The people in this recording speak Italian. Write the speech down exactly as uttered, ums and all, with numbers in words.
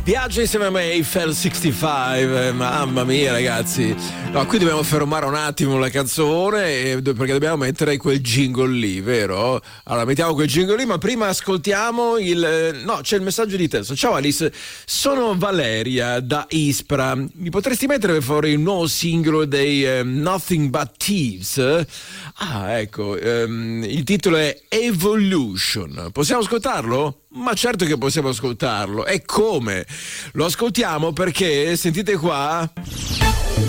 Viaggio insieme a me Eiffel sessantacinque, mamma mia ragazzi. No, qui dobbiamo fermare un attimo la canzone perché dobbiamo mettere quel jingle lì, vero? Allora mettiamo quel jingle lì, ma prima ascoltiamo il... No, c'è il messaggio di testo. Ciao Alice, sono Valeria da Ispra. Mi potresti mettere per favore il nuovo singolo dei um, Nothing But Thieves? Ah, ecco, um, il titolo è Evolution. Possiamo ascoltarlo? Ma certo che possiamo ascoltarlo. E come? Lo ascoltiamo perché, sentite qua...